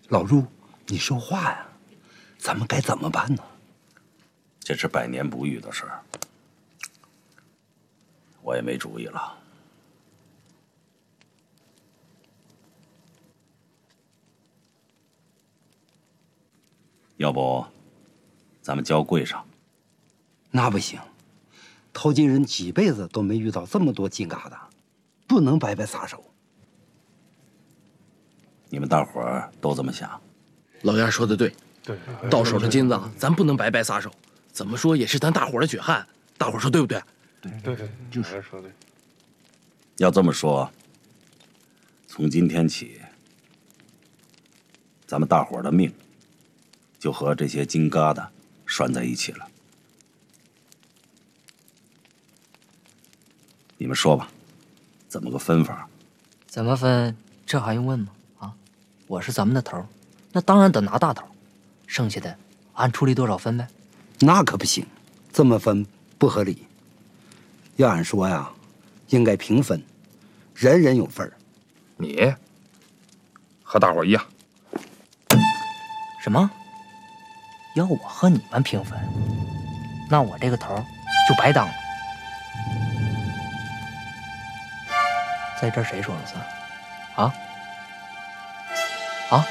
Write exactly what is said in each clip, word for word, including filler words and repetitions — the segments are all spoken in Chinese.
老陆，你说话呀，咱们该怎么办呢？ 这是百年不遇的事儿，我也没主意了。要不，咱们交柜上？ 那不行，淘金人几辈子都没遇到这么多金疙瘩，不能白白撒手。 你们大伙儿都这么想？ 老燕说的对，对，到手的金子咱不能白白撒手，怎么说也是咱大伙儿的血汗，大伙儿说对不对？ 对对对，就是说对。 要这么说，从今天起，咱们大伙儿的命就和这些金疙瘩拴在一起了。你们说吧，怎么个分法？ 怎么分？这还用问吗？啊，我是咱们的头，那当然得拿大头，剩下的按出力多少分呗。 那可不行，这么分不合理。要按说呀，应该平分，人人有份儿。 你和大伙儿一样。 什么？要我和你们平分？那我这个头就白当了。在这儿谁说了算？啊？啊？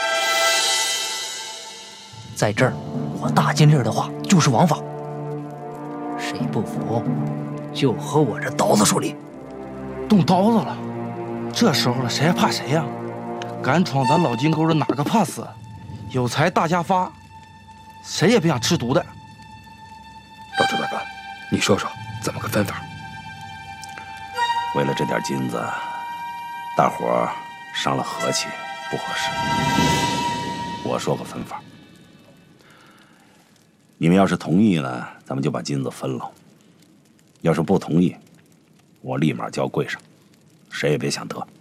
在这儿，我大金链的话就是王法。谁不服，就和我这刀子说理。 动刀子了，这时候了，谁还怕谁呀？敢闯咱老金沟的哪个怕死？有财大家发，谁也别想吃独的。 老周大哥，你说说怎么个分法？ 为了这点金子，大伙儿伤了和气，不合适。我说个分法，你们要是同意呢，咱们就把金子分了；要是不同意，我立马交柜上，谁也别想得。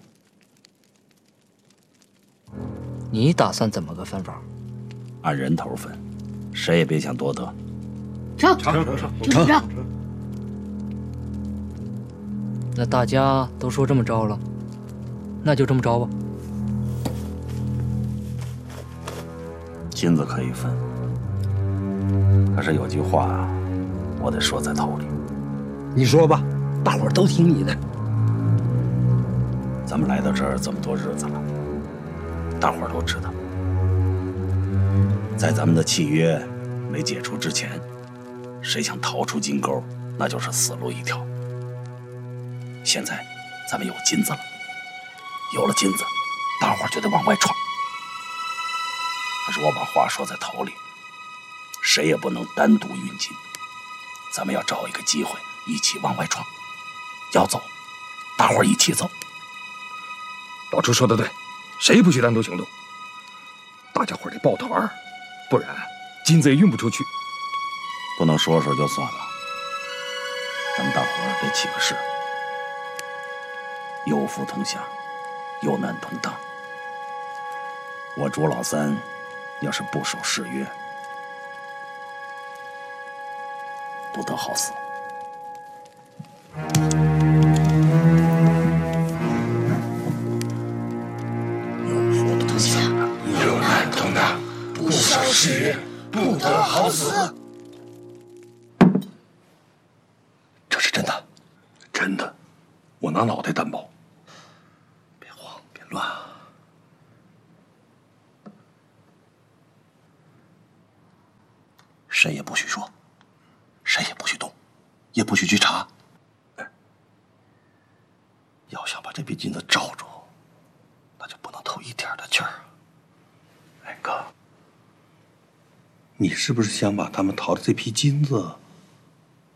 你打算怎么个分法？ 按人头分，谁也别想多得。 成成成成成。 那大家都说这么着了，那就这么着吧。 金子可以分，可是有句话啊，我得说在头里。 你说吧，大伙儿都听你的。 咱们来到这儿这么多日子了，大伙儿都知道，在咱们的契约没解除之前，谁想逃出金沟，那就是死路一条。现在咱们有金子了，有了金子，大伙儿就得往外闯。可是我把话说在头里，谁也不能单独运金，咱们要找一个机会一起往外闯。要走，大伙儿一起走。 老周说的对，谁也不许单独行动，大家伙得抱团儿，不然金子也运不出去。 不能说说就算了，咱们大伙儿得起个誓。有福同享，有难同当。我朱老三要是不守誓约，不得好死。 有福同享，有难同当，不守誓约，不得好死。 这是真的，真的，我拿脑袋担保。 别慌，别乱啊！ 谁也不许说，谁也不许动，也不许去查。要想把这批金子罩住，那就不能透一点的气儿。哎哥，你是不是想把他们淘的这批金子？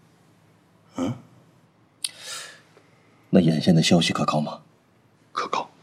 嗯？那眼线的消息可靠吗？ 可靠。